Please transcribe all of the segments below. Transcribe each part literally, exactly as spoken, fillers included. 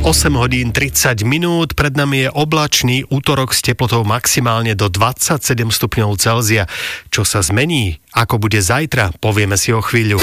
osem hodín tridsať minút, pred nami je oblačný útorok s teplotou maximálne do dvadsaťsedem stupňov Celzia. Čo sa zmení? Ako bude zajtra? Povieme si o chvíľu.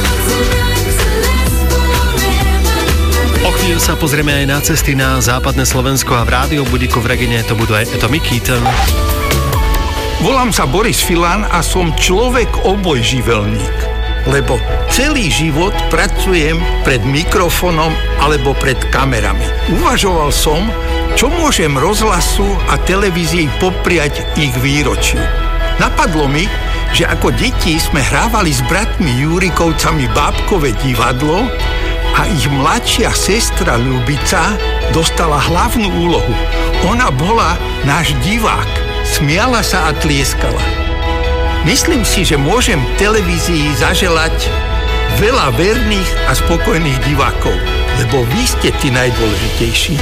O chvíľu sa pozrieme aj na cesty na západné Slovensko a v rádiu budíku v Regine to budú aj Tommy Keaton. Volám sa Boris Filan a som človek obojživelník, lebo celý život pracujem pred mikrofónom alebo pred kamerami. Uvažoval som, čo môžem rozhlasu a televízii popriať ich výročiu. Napadlo mi, že ako deti sme hrávali s bratmi Jurikovcami bábkové divadlo a ich mladšia sestra Ľubica dostala hlavnú úlohu. Ona bola náš divák, smiala sa a tlieskala. Myslím si, že môžem televízii zaželať veľa verných a spokojných divákov, lebo vy ste tí najdôležitejší.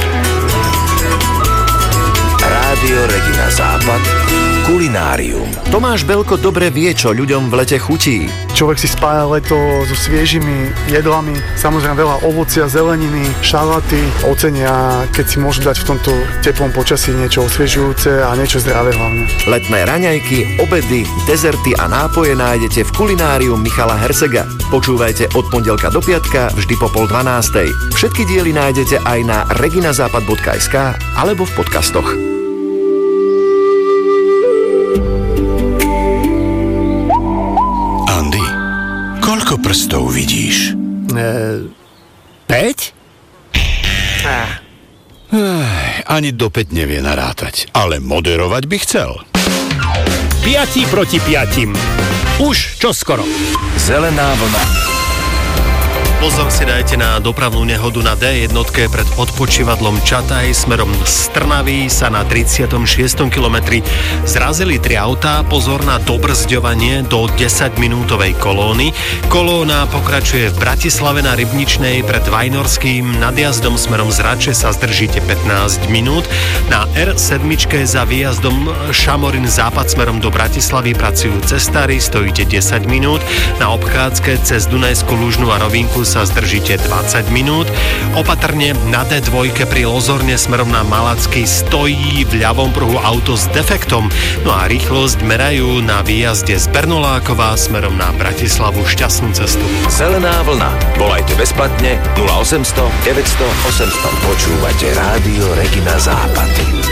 Rádio Regina Západ, kulinárium. Tomáš Belko dobre vie, čo ľuďom v lete chutí. Človek si spája leto so sviežimi jedlami, samozrejme veľa ovocia, zeleniny, šalaty. Ocenia, keď si môžu dať v tomto teplom počasí niečo osviežujúce a niečo zdravé hlavne. Letné raňajky, obedy, dezerty a nápoje nájdete v kulináriu Michala Hersega. Počúvajte od pondelka do piatka vždy po pol dvanástej. Všetky diely nájdete aj na reginazapad bodka es ká alebo v podcastoch. Koľko prstov vidíš? E, päť? Ah. Ej, ani do päť nevie narátať, ale moderovať by chcel. Piati proti piatim. Už čoskoro. Zelená vlna. Pozor si dajte na dopravnú nehodu na dé jedna pred odpočívadlom Čataj smerom z Trnavy sa na tridsiatom šiestom kilometri zrazili tri autá. Pozor na dobrzďovanie do desaťminútovej kolóny. Kolóna pokračuje v Bratislave na Rybničnej pred Vajnorským. Nadjazdom smerom z Rače sa zdržíte pätnásť minút. Na er sedem za výjazdom Šamorín západ smerom do Bratislavy pracujú cestári, stojíte desať minút. Na obchádzke cez Dunajskú Lužnú a Rovinku sa zdržíte dvadsať minút. Opatrne na dé dva pri Lozorne smerom na Malacký stojí v ľavom pruhu auto s defektom. No a rýchlosť merajú na výjazde z Bernolákova smerom na Bratislavu. Šťastnú cestu. Zelená vlna. Volajte bezplatne nula osemsto deväťsto osemsto. Počúvate Rádio Regina Západ.